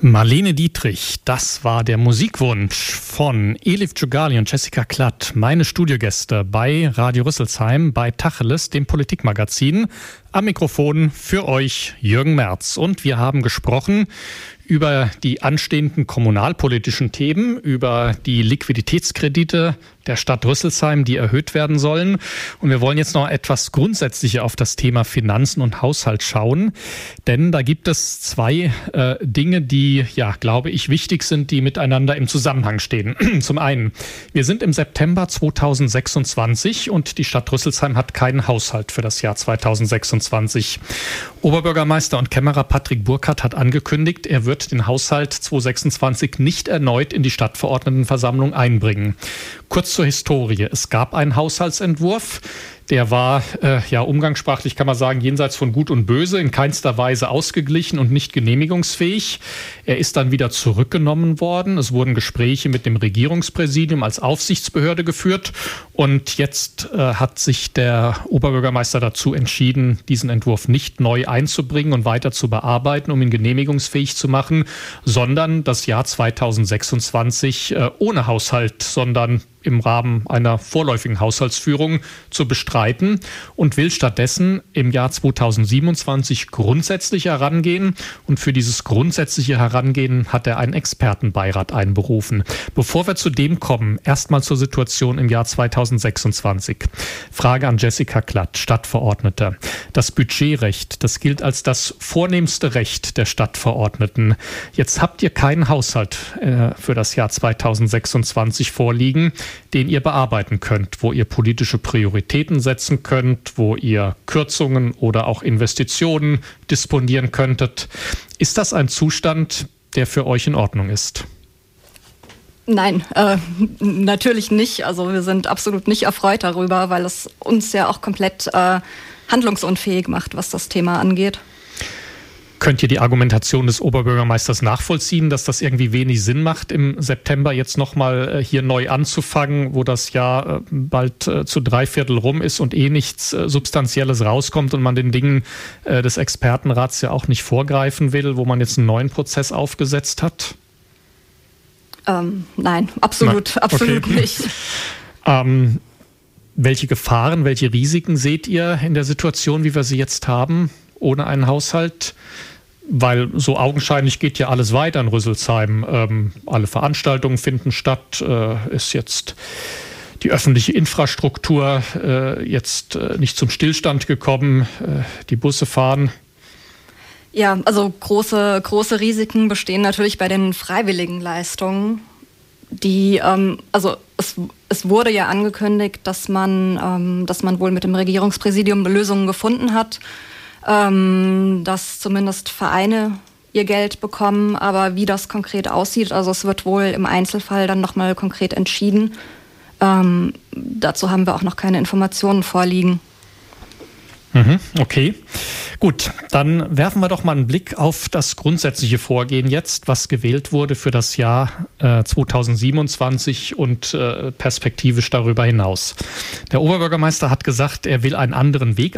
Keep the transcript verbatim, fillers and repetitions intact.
Marlene Dietrich, das war der Musikwunsch von Elif Djugali und Jessica Klatt, meine Studiogäste bei Radio Rüsselsheim, bei Tacheles, dem Politikmagazin. Am Mikrofon für euch Jürgen Merz. Und wir haben gesprochen über die anstehenden kommunalpolitischen Themen, über die Liquiditätskredite der Stadt Rüsselsheim, die erhöht werden sollen. Und wir wollen jetzt noch etwas grundsätzlicher auf das Thema Finanzen und Haushalt schauen. Denn da gibt es zwei äh, Dinge, die, ja, glaube ich, wichtig sind, die miteinander im Zusammenhang stehen. Zum einen, wir sind im September zweitausendsechsundzwanzig und die Stadt Rüsselsheim hat keinen Haushalt für das Jahr zweitausendsechsundzwanzig. Oberbürgermeister und Kämmerer Patrick Burkhardt hat angekündigt, er wird den Haushalt zweitausendsechsundzwanzig nicht erneut in die Stadtverordnetenversammlung einbringen. Kurz zur Historie. Es gab einen Haushaltsentwurf, der war, äh, ja, umgangssprachlich kann man sagen, jenseits von Gut und Böse, in keinster Weise ausgeglichen und nicht genehmigungsfähig. Er ist dann wieder zurückgenommen worden. Es wurden Gespräche mit dem Regierungspräsidium als Aufsichtsbehörde geführt. Und jetzt äh, hat sich der Oberbürgermeister dazu entschieden, diesen Entwurf nicht neu einzubringen und weiter zu bearbeiten, um ihn genehmigungsfähig zu machen, sondern das Jahr zweitausendsechsundzwanzig äh, ohne Haushalt, sondern im Rahmen einer vorläufigen Haushaltsführung zu bestreiten und will stattdessen im Jahr zweitausendsiebenundzwanzig grundsätzlich herangehen. Und für dieses grundsätzliche Herangehen hat er einen Expertenbeirat einberufen. Bevor wir zu dem kommen, erstmal zur Situation im Jahr zweitausendsechsundzwanzig. Frage an Jessica Klatt, Stadtverordnete. Das Budgetrecht, das gilt als das vornehmste Recht der Stadtverordneten. Jetzt habt ihr keinen Haushalt äh, für das Jahr zweitausendsechsundzwanzig vorliegen, den ihr bearbeiten könnt, wo ihr politische Prioritäten setzen könnt, wo ihr Kürzungen oder auch Investitionen disponieren könntet. Ist das ein Zustand, der für euch in Ordnung ist? Nein, äh, natürlich nicht. Also wir sind absolut nicht erfreut darüber, weil es uns ja auch komplett äh, handlungsunfähig macht, was das Thema angeht. Könnt ihr die Argumentation des Oberbürgermeisters nachvollziehen, dass das irgendwie wenig Sinn macht, im September jetzt nochmal hier neu anzufangen, wo das Jahr bald zu drei Viertel rum ist und eh nichts Substanzielles rauskommt und man den Dingen des Expertenrats ja auch nicht vorgreifen will, wo man jetzt einen neuen Prozess aufgesetzt hat? Ähm, nein, absolut, nein. absolut Okay. nicht. Ähm, welche Gefahren, welche Risiken seht ihr in der Situation, wie wir sie jetzt haben, ohne einen Haushalt? Weil so augenscheinlich geht ja alles weiter in Rüsselsheim. Ähm, alle Veranstaltungen finden statt. Äh, ist jetzt die öffentliche Infrastruktur äh, jetzt äh, nicht zum Stillstand gekommen. Äh, die Busse fahren. Ja, also große, große Risiken bestehen natürlich bei den freiwilligen Leistungen. Die, ähm, also es, es wurde ja angekündigt, dass man, ähm, dass man wohl mit dem Regierungspräsidium Lösungen gefunden hat, dass zumindest Vereine ihr Geld bekommen, aber wie das konkret aussieht, also es wird wohl im Einzelfall dann nochmal konkret entschieden. Ähm, dazu haben wir auch noch keine Informationen vorliegen. Mhm, okay, gut, dann werfen wir doch mal einen Blick auf das grundsätzliche Vorgehen jetzt, was gewählt wurde für das Jahr äh, zweitausendsiebenundzwanzig und äh, perspektivisch darüber hinaus. Der Oberbürgermeister hat gesagt, er will einen anderen Weg